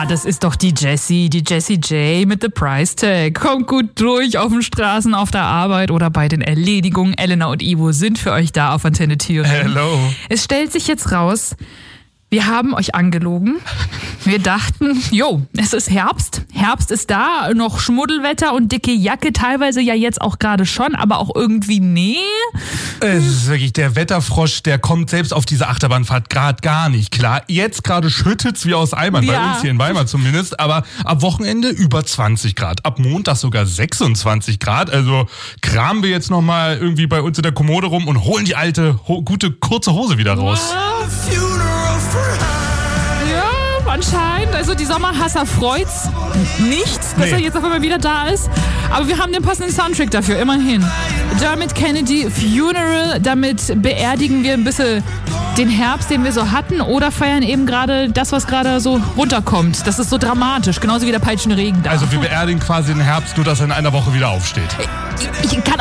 Ja, das ist doch die Jessie J mit The Price Tag. Kommt gut durch auf den Straßen, auf der Arbeit oder bei den Erledigungen. Elena und Ivo sind für euch da auf Antenne Thüringen. Hello. Es stellt sich jetzt raus, wir haben euch angelogen. Wir dachten, es ist Herbst. Herbst ist da, noch Schmuddelwetter und dicke Jacke, teilweise ja jetzt auch gerade schon, aber auch irgendwie Es ist wirklich der Wetterfrosch, der kommt selbst auf diese Achterbahnfahrt gerade gar nicht klar. Jetzt gerade schüttet's wie aus Eimern, bei uns hier in Weimar zumindest, aber ab Wochenende über 20 Grad, ab Montag sogar 26 Grad. Also kramen wir jetzt nochmal irgendwie bei uns in der Kommode rum und holen die alte, gute, kurze Hose wieder raus. Anscheinend, also die Sommerhasser freut's nicht, dass er jetzt auf einmal wieder da ist. Aber wir haben den passenden Soundtrack dafür, immerhin. Dermot Kennedy, Funeral, damit beerdigen wir ein bisschen den Herbst, den wir so hatten, oder feiern eben gerade das, was gerade so runterkommt. Das ist so dramatisch, genauso wie der peitschende Regen da. Also wir beerdigen quasi den Herbst, nur dass er in einer Woche wieder aufsteht. Ich kann